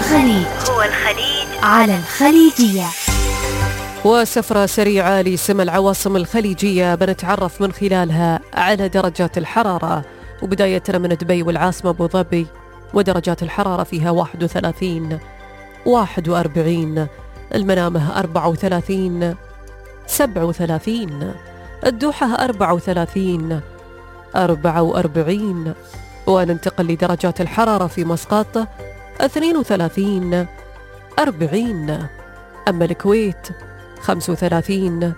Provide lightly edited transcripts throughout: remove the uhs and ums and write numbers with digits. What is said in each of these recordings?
الخليج على الخليجية. وسفرة سريعة لسم العواصم الخليجية بنتعرف من خلالها على درجات الحرارة، وبداية من دبي والعاصمة أبو ظبي ودرجات الحرارة فيها 31 41، المنامة 34 37، الدوحة 34 44، وننتقل لدرجات الحرارة في مسقط 32 40، أما الكويت 35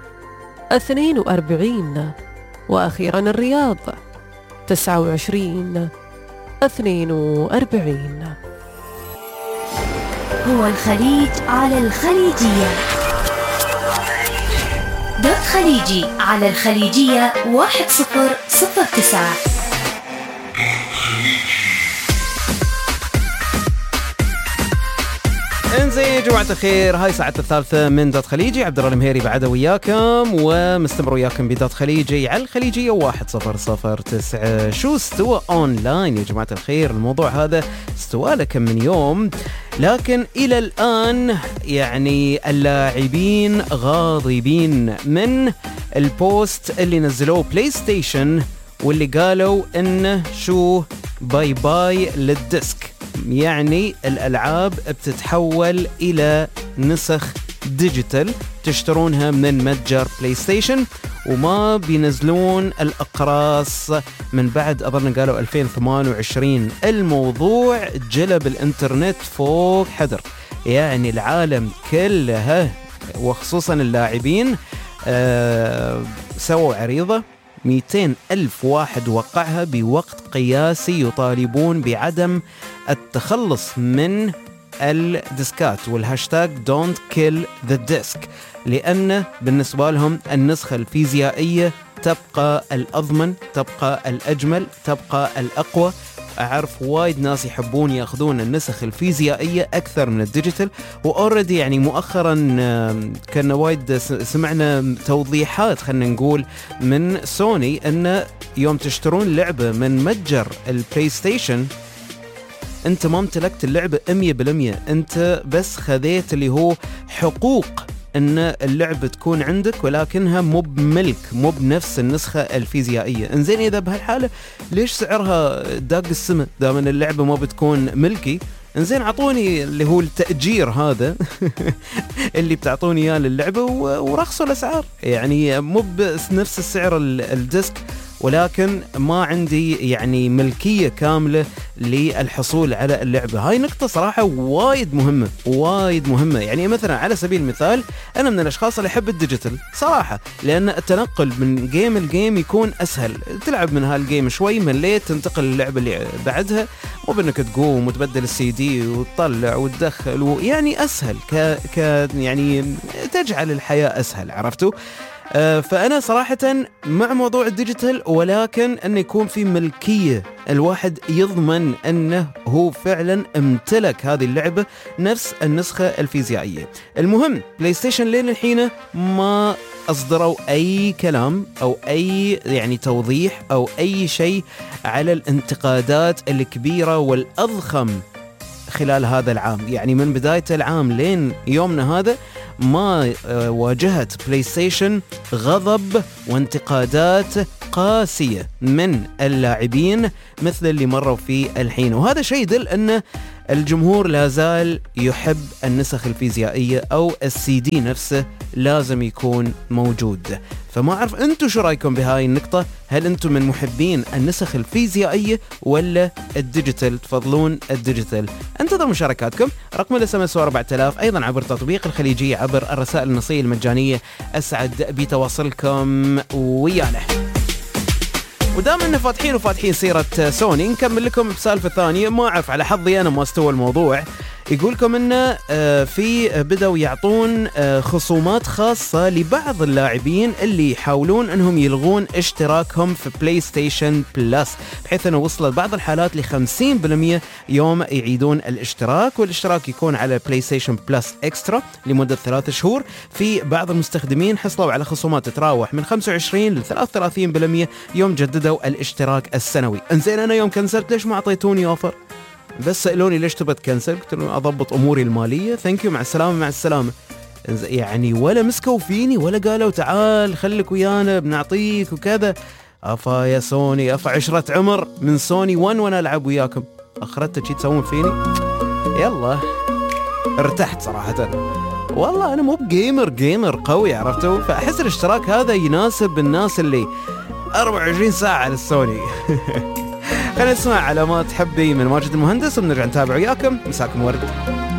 42، وأخيرا الرياض 29 42. هو الخليج على الخليجية. دوت خليجي على الخليجية 1009. انزين يا جماعة الخير، هاي ساعة الثالثة من دوت خليجي. عبد الله المهيري بعد وياكم، ومستمر وياكم بدوت خليجي على الخليجية 1009. شو استوى اونلاين يا جماعة الخير؟ الموضوع هذا استوى له كم من يوم، لكن إلى الآن يعني اللاعبين غاضبين من البوست اللي نزلوه بلاي ستيشن، واللي قالوا إنه شو باي باي للديسك، يعني الألعاب بتتحول إلى نسخ ديجيتال تشترونها من متجر بلاي ستيشن، وما بينزلون الأقراص من بعد أظن قالوا 2028. الموضوع جلب الإنترنت فوق حدر، يعني العالم كلها وخصوصا اللاعبين سووا عريضة 200,000 واحد وقعها بوقت قياسي، يطالبون بعدم التخلص من الديسكات والهاشتاج Don't Kill the Disk، لأن بالنسبة لهم النسخة الفيزيائية تبقى الأضمن، تبقى الأجمل، تبقى الأقوى. أعرف وايد ناس يحبون يأخذون النسخ الفيزيائية أكثر من الديجيتال، وأوردي يعني مؤخرا كنا وايد سمعنا توضيحات خلنا نقول من سوني أن يوم تشترون لعبة من متجر البلاي ستيشن أنت ما امتلكت اللعبة 100%، أنت بس خذيت اللي هو حقوق ان اللعبة تكون عندك، ولكنها مو بملك، مو بنفس النسخة الفيزيائية. انزين اذا بهالحالة ليش سعرها داق السما دام ان اللعبة ما بتكون ملكي؟ انزين عطوني اللي هو التأجير هذا اللي بتعطوني اياه للعبة ورخصوا الاسعار، يعني مو بنفس السعر الديسك، ولكن ما عندي يعني ملكية كاملة للحصول على اللعبة. هاي نقطة صراحة وايد مهمة، وايد مهمة. يعني مثلا على سبيل المثال أنا من الأشخاص اللي أحب الديجيتال صراحة، لأن التنقل من جيم الجيم يكون أسهل. تلعب من هالجيم شوي مليت تنتقل للعبة اللي بعدها، مو بأنك تقوم وتبدل السي دي وتطلع وتدخل، ويعني أسهل يعني تجعل الحياة أسهل، عرفتوا؟ فأنا صراحة مع موضوع الديجيتال، ولكن أن يكون في ملكية، الواحد يضمن أنه هو فعلا امتلك هذه اللعبة نفس النسخة الفيزيائية. المهم بلاي ستيشن لين الحين ما أصدروا أي كلام أو أي يعني توضيح أو أي شيء على الانتقادات الكبيرة والأضخم خلال هذا العام. يعني من بداية العام لين يومنا هذا ما واجهت بلاي ستيشن غضب وانتقادات قاسية من اللاعبين مثل اللي مروا فيه الحين، وهذا شيء يدل أن الجمهور لازال يحب النسخ الفيزيائية أو السي دي نفسه لازم يكون موجود. فما أعرف أنتوا شو رأيكم بهاي النقطة؟ هل أنتوا من محبين النسخ الفيزيائية ولا الديجيتال؟ تفضلون الديجيتال؟ انتظر مشاركاتكم. رقم الSMS 4000، أيضا عبر تطبيق الخليجية عبر الرسائل النصية المجانية. أسعد بتواصلكم ويانا. ودام انه فاتحين سيرة سوني، نكمل لكم بسالفة ثانية. ما اعرف على حظي انا ما استوى الموضوع. يقولكم انه في بدأوا يعطون خصومات خاصة لبعض اللاعبين اللي يحاولون انهم يلغون اشتراكهم في بلاي ستيشن بلس، بحيث انه وصلت بعض الحالات ل 50% يوم يعيدون الاشتراك، والاشتراك يكون على بلاي ستيشن بلس اكسترا لمدة 3 شهور. في بعض المستخدمين حصلوا على خصومات تتراوح من 25 ل 33% يوم جددوا الاشتراك السنوي. انزين انا يوم كنسلت ليش ما اعطيتوني اوفر؟ بس سألوني ليش تبى تكنسل، قلت لهم أضبط أموري المالية، ثانك يو، مع السلامة مع السلامة. يعني ولا مسكوا فيني ولا قالوا تعال خليك ويانا بنعطيك وكذا. أفا يا سوني، أفا عشرة عمر من سوني 1 وأنا ألعب وياكم، أخرتها شي تسوون فيني. يلا ارتحت صراحة، والله أنا مو جيمر قوي عرفتوا، فأحس الاشتراك هذا يناسب الناس اللي 24 ساعة على السوني. خلينا نسمع علامات حبي من ماجد المهندس وبنرجع نتابع وياكم. مساكم ورد.